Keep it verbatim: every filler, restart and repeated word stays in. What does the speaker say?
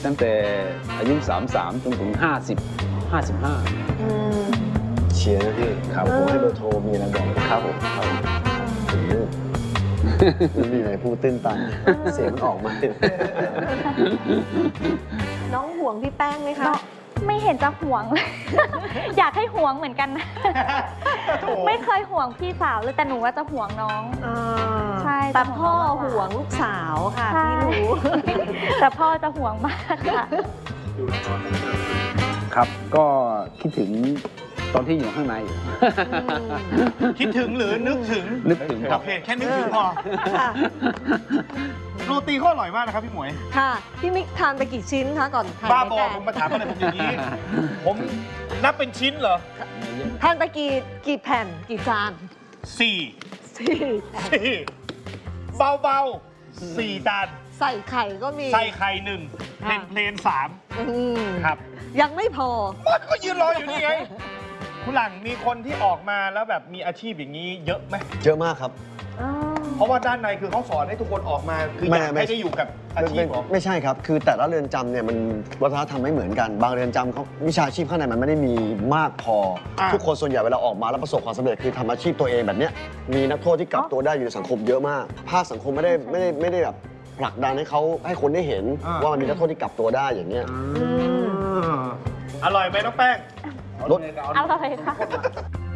ตั้งแต่อายุสามสามจนถึงห้าสิบห้าสิบห้าเชียร์นะพี่ครับผมให้เบอร์โทรมีอะไรบอกครับผมครับผมมีอะไรพูดตื้นตันเสียงออกมาน้องห่วงพี่แป้งไหมคะไม่เห็นจะห่วง อยากให้ห่วงเหมือนกันนะ ไม่เคยห่วงพี่สาวเลยแต่หนูว่าจะห่วงน้องใช่แต่พ่อห่วงลูกสาวค่ะพี่รู้แต่พ่อจะห่วงมากค่ะครับก็คิดถึงตอนที่อยู่ข้างในอยู่คิดถึงหรือนึกถึงนึกถึงโอเคแค่นึกถึงพอโรตีก็อร่อยมากนะครับพี่หมวยค่ะพี่มิกทานไปกี่ชิ้นคะก่อนถ่ายบ้าบอผมมาถามอะไรผมอย่างนี้ผมนับเป็นชิ้นเหรอทานไปกี่กี่แผ่นกี่จานสี่สี่สี่เบาเบาสี่จานใส่ไข่ก็มีใส่ไข่หนึ่งเพลนเพลนสามครับยังไม่พอมันก็ยืนรออยู่นี่ไงคุณหลังมีคนที่ออกมาแล้วแบบมีอาชีพอย่างนี้เยอะไหมเยอะมากครับเพราะว่าด้านในคือเขาสอนให้ทุกคนออกมาคืออยากให้ได้อยู่กับอาชีพหรอไม่ใช่ครับคือแต่ละเรือนจำเนี่ยมันวัฒนธรรมไม่เหมือนกันบางเรือนจำเขาวิชาชีพข้างในมันไม่ได้มีมากพอทุกคนส่วนใหญ่เวลาออกมาแล้วประสบความสำเร็จคือทำอาชีพตัวเองแบบเนี้ยมีนักโทษที่กลับตัวได้อยู่ในสังคมเยอะมากภาคสังคมไม่ได้ไม่ได้ไม่ได้แบบผลักดันให้เขาให้คนได้เห็นว่ามันมีนักโทษที่กลับตัวได้อย่างเงี้ยอร่อยไหมน้องแป้งอร่อยค่ะ